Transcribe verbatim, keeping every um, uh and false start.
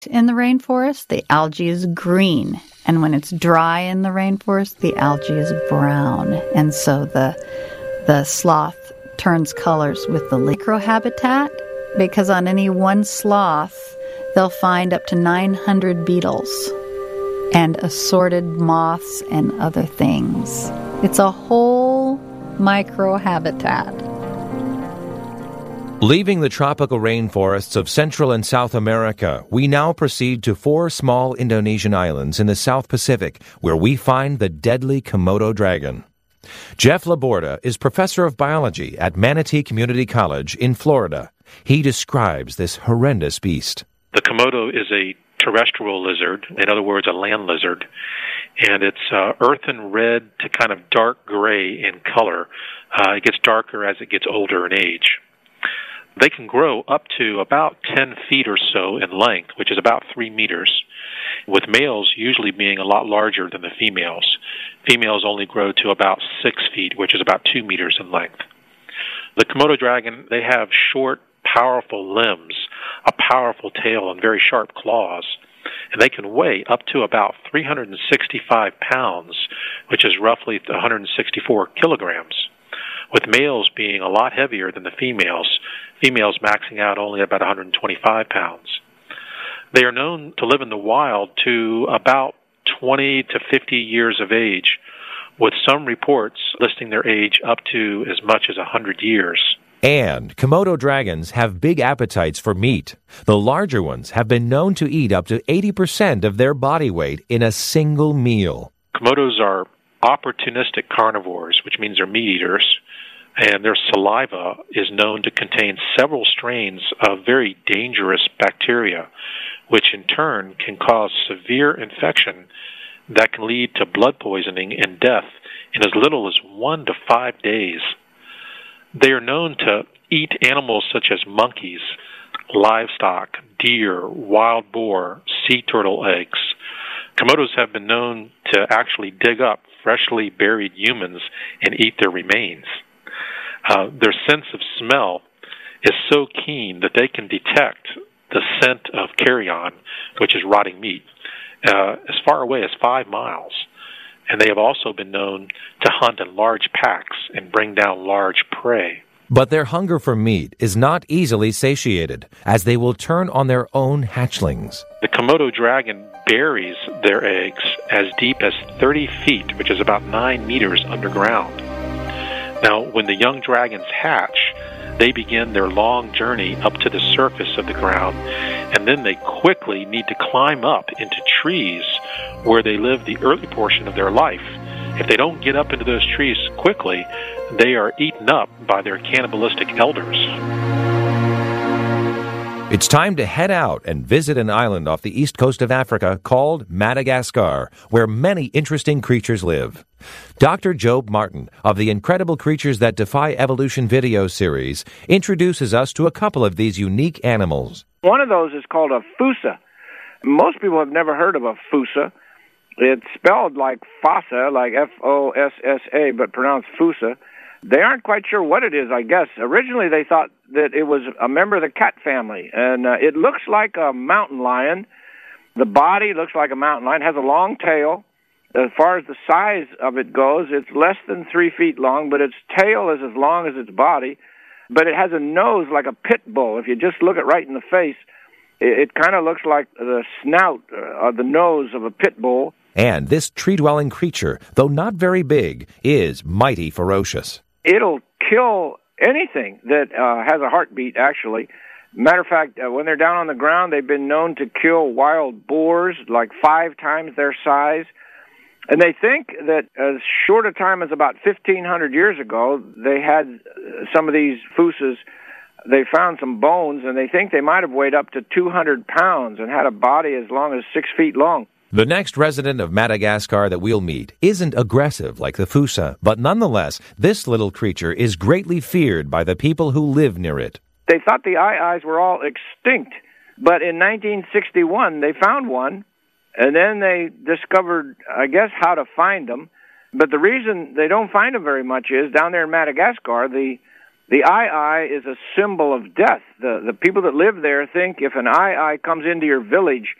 In the rainforest, the algae is green. And when it's dry in the rainforest, the algae is brown. And so the the sloth turns colors with the microhabitat, because on any one sloth, they'll find up to nine hundred beetles and assorted moths and other things. It's a whole microhabitat. Leaving the tropical rainforests of Central and South America, we now proceed to four small Indonesian islands in the South Pacific, where we find the deadly Komodo dragon. Jeff Laborda is professor of biology at Manatee Community College in Florida. He describes this horrendous beast. The Komodo is a terrestrial lizard, in other words, a land lizard, and it's uh, earthen red to kind of dark gray in color. Uh, it gets darker as it gets older in age. They can grow up to about ten feet or so in length, which is about three meters, with males usually being a lot larger than the females. Females only grow to about six feet, which is about two meters in length. The Komodo dragon, they have short, powerful limbs, a powerful tail, and very sharp claws, and they can weigh up to about three hundred sixty-five pounds, which is roughly one hundred sixty-four kilograms, with males being a lot heavier than the females, females maxing out only about one hundred twenty-five pounds. They are known to live in the wild to about twenty to fifty years of age, with some reports listing their age up to as much as one hundred years. And Komodo dragons have big appetites for meat. The larger ones have been known to eat up to eighty percent of their body weight in a single meal. Komodos are opportunistic carnivores, which means they're meat eaters, and their saliva is known to contain several strains of very dangerous bacteria, which in turn can cause severe infection that can lead to blood poisoning and death in as little as one to five days. They are known to eat animals such as monkeys, livestock, deer, wild boar, sea turtle eggs. Komodos have been known to actually dig up freshly buried humans and eat their remains. Uh, their sense of smell is so keen that they can detect the scent of carrion, which is rotting meat, uh, as far away as five miles. And they have also been known to hunt in large packs and bring down large prey. But their hunger for meat is not easily satiated, as they will turn on their own hatchlings. The Komodo dragon buries their eggs as deep as thirty feet, which is about nine meters underground. Now, when the young dragons hatch, they begin their long journey up to the surface of the ground, and then they quickly need to climb up into trees where they live the early portion of their life. If they don't get up into those trees quickly, they are eaten up by their cannibalistic elders. It's time to head out and visit an island off the east coast of Africa called Madagascar, where many interesting creatures live. Doctor Job Martin of the Incredible Creatures That Defy Evolution video series introduces us to a couple of these unique animals. One of those is called a fossa. Most people have never heard of a fossa. It's spelled like fossa, like F O S S A, but pronounced fossa. They aren't quite sure what it is, I guess. Originally, they thought that it was a member of the cat family, and uh, it looks like a mountain lion. The body looks like a mountain lion. It has a long tail. As far as the size of it goes, it's less than three feet long, but its tail is as long as its body. But it has a nose like a pit bull. If you just look it right in the face, it, it kind of looks like the snout uh, or the nose of a pit bull. And this tree-dwelling creature, though not very big, is mighty ferocious. It'll kill anything that uh, has a heartbeat, actually. Matter of fact, uh, when they're down on the ground, they've been known to kill wild boars, like five times their size. And they think that as short a time as about fifteen hundred years ago, they had some of these fossas. They found some bones, and they think they might have weighed up to two hundred pounds and had a body as long as six feet long. The next resident of Madagascar that we'll meet isn't aggressive like the fossa, but nonetheless, this little creature is greatly feared by the people who live near it. They thought the aye-ayes were all extinct, but in nineteen sixty-one, they found one, and then they discovered, I guess, how to find them. But the reason they don't find them very much is, down there in Madagascar, the The aye-aye is a symbol of death. The the people that live there think if an aye-aye comes into your village,